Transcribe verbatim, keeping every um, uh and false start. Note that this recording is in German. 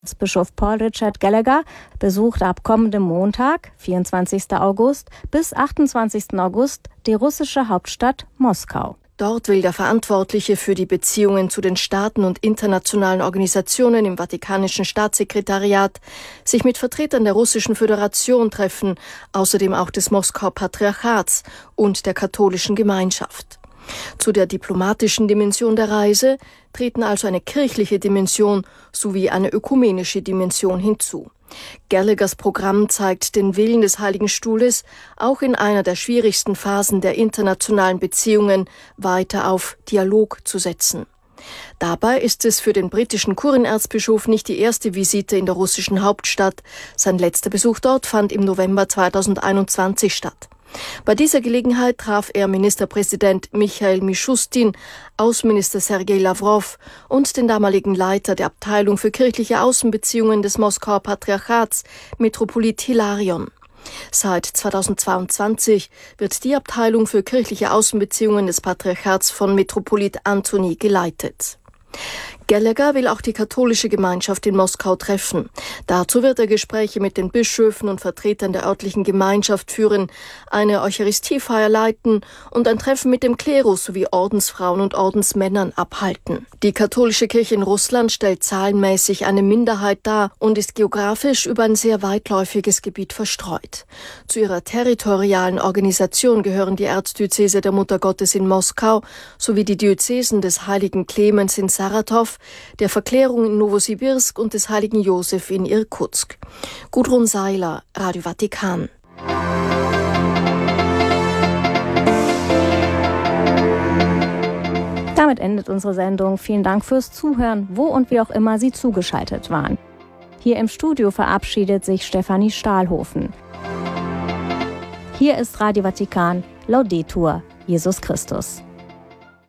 Bischof Paul Richard Gallagher besucht ab kommendem Montag, vierundzwanzigsten August, bis achtundzwanzigsten August die russische Hauptstadt Moskau. Dort will der Verantwortliche für die Beziehungen zu den Staaten und internationalen Organisationen im Vatikanischen Staatssekretariat sich mit Vertretern der Russischen Föderation treffen, außerdem auch des Moskauer Patriarchats und der katholischen Gemeinschaft. Zu der diplomatischen Dimension der Reise treten also eine kirchliche Dimension sowie eine ökumenische Dimension hinzu. Gallaghers Programm zeigt den Willen des Heiligen Stuhles, auch in einer der schwierigsten Phasen der internationalen Beziehungen weiter auf Dialog zu setzen. Dabei ist es für den britischen Kurienerzbischof nicht die erste Visite in der russischen Hauptstadt. Sein letzter Besuch dort fand im November zweitausendeinundzwanzig statt. Bei dieser Gelegenheit traf er Ministerpräsident Michail Mishustin, Außenminister Sergei Lawrow und den damaligen Leiter der Abteilung für kirchliche Außenbeziehungen des Moskauer Patriarchats, Metropolit Hilarion. Seit zweitausendzweiundzwanzig wird die Abteilung für kirchliche Außenbeziehungen des Patriarchats von Metropolit Antoni geleitet. Gallagher will auch die katholische Gemeinschaft in Moskau treffen. Dazu wird er Gespräche mit den Bischöfen und Vertretern der örtlichen Gemeinschaft führen, eine Eucharistiefeier leiten und ein Treffen mit dem Klerus sowie Ordensfrauen und Ordensmännern abhalten. Die katholische Kirche in Russland stellt zahlenmäßig eine Minderheit dar und ist geografisch über ein sehr weitläufiges Gebiet verstreut. Zu ihrer territorialen Organisation gehören die Erzdiözese der Muttergottes in Moskau sowie die Diözesen des heiligen Clemens in Saratow, der Verklärung in Nowosibirsk und des heiligen Josef in Irkutsk. Gudrun Seiler, Radio Vatikan. Damit endet unsere Sendung. Vielen Dank fürs Zuhören, wo und wie auch immer Sie zugeschaltet waren. Hier im Studio verabschiedet sich Stefanie Stahlhofen. Hier ist Radio Vatikan. Laudetur Jesus Christus.